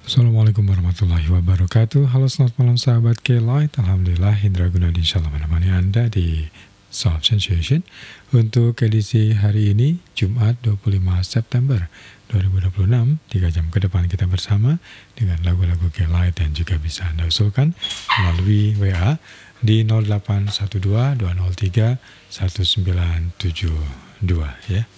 Assalamualaikum warahmatullahi wabarakatuh. Halo, selamat malam sahabat K-Light. Alhamdulillah, Indra Gunadi insya Allah menemani Anda di Soft Sensation untuk edisi hari ini, Jumat 25 September 2026. 3 jam ke depan kita bersama dengan lagu-lagu K-Light dan juga bisa Anda usulkan melalui WA di 0812 203 1972 ya.